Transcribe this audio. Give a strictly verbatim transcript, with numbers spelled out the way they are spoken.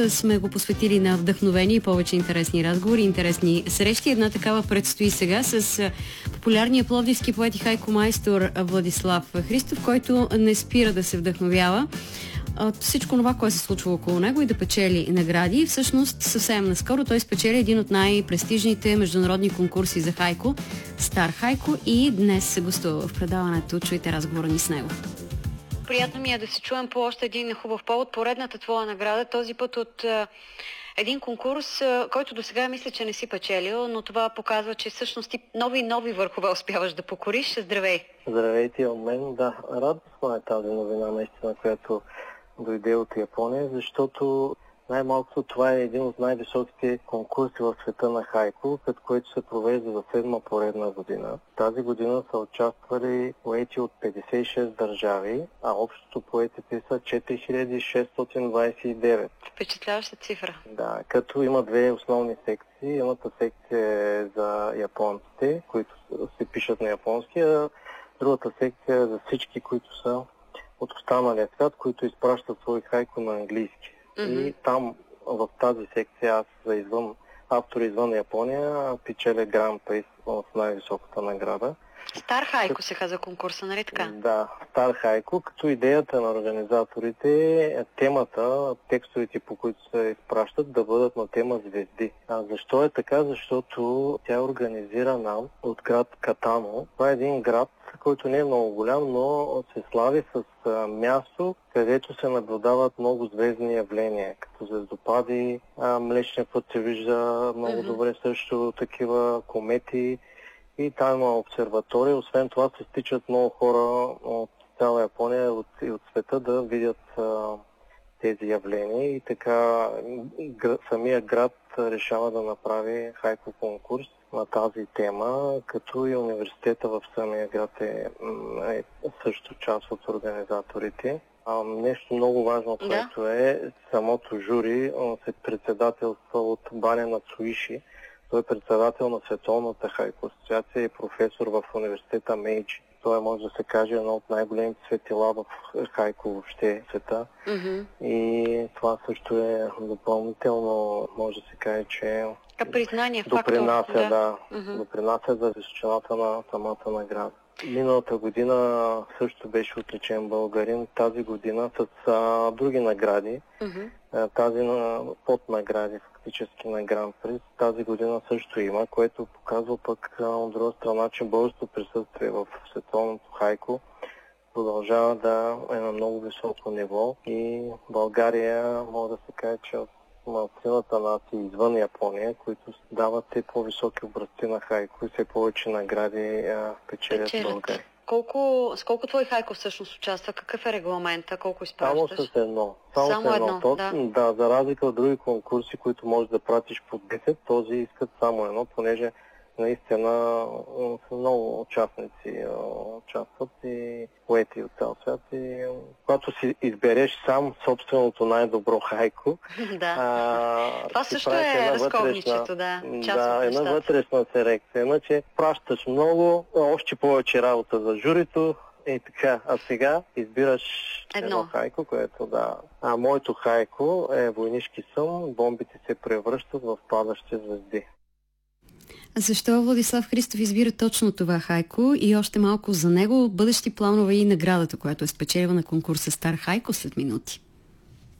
двата сме го посветили на вдъхновение и повече интересни разговори, интересни срещи. Една такава предстои сега с популярния пловдивски поет и хайкомайстор Владислав Христов, който не спира да се вдъхновява от всичко това, което се случва около него и да печели награди. Всъщност, съвсем наскоро той спечели един от най-престижните международни конкурси за хайко, Стар Хайко, и днес се гостува в предаването. Чуйте разговора ни с него. Приятно ми е да се чуем по още един хубав повод. Поредната твоя награда, този път от е, един конкурс, е, който до сега мисля, че не си печелил, но това показва, че всъщност ти нови и нови върхове успяваш да покориш. Здравей! Здравейте от мен. Да, радостна е тази новина, наистина, която дойде от Япония, защото най-малкото това е един от най-високите конкурси в света на хайко, след който се провежда за седма поредна година. Тази година са участвали поети от петдесет и шест държави, а общото поетите са четири хиляди шестстотин двадесет и девет. Впечатляваща цифра. Да, като има две основни секции. Едната секция е за японците, които се пишат на японски, а другата секция е за всички, които са от останалия свят, които изпращат свои хайко на английски. Mm-hmm. И там, в тази секция, аз за извън, автори извън Япония, печеля Гран Прис в най-високата награда. Стар Хайко се каза конкурса, нали така? Да, Стар Хайко, като идеята на организаторите е темата, текстовете, по които се изпращат, да бъдат на тема звезди. А защо е така? Защото тя е организирана от град Катано. Това е един град, който не е много голям, но се слави с а, място, където се наблюдават много звездни явления, като звездопади, а, Млечния път се вижда много mm-hmm. добре, също такива комети. И там има обсерватория. Освен това се стичат много хора от цяла Япония и от, и от света да видят а, тези явления. И така гр... самия град решава да направи хайко конкурс на тази тема, като и университета в самия град е, е също част от организаторите. А, нещо много важно, да. което е самото жури се председателства от Баня Нацуиши. Той е председател на Световната хайко асоциация и професор в университета Мейджи. Той може да се каже едно от най-големите светила в хайко въобще в света. Mm-hmm. И това също е допълнително, може да се каже, че признание, допринася, фактор, да. Да, mm-hmm. допринася за височината на самата награда. Миналата година също беше отличен българин. Тази година с а, други награди. Mm-hmm. А, тази на поднагради, фактически на Гран Прис, тази година също има, което показва пък от друга страна, че българското присъствие в световното хайко продължава да е на много високо ниво и България може да се каже, че от малцината нации извън Япония, които дават те по-високи образци на хайко и все повече награди а, печелят, печелят. България. Колко, с колко твой хайко всъщност участва? Какъв е регламента? Колко изпращаш? Само с едно. Само, Само с едно. едно, То, да. Да, за разлика от други конкурси, които можеш да пратиш по десет, този искат само едно, понеже наистина много участници участват и поети от цял свят. И когато си избереш сам собственото най-добро хайко, да. а, това също е разковничето, да. Част да, от една вътрешна селекция. Иначе пращаш много, още повече работа за журито. И така, а сега избираш едно, едно хайко, което да... А моето хайко е Войнишки сън, бомбите се превръщат в падащи звезди. Защо Владислав Христов избира точно това хайко и още малко за него, бъдещи планове и наградата, която е спечелила на конкурса Стар Хайко след минути?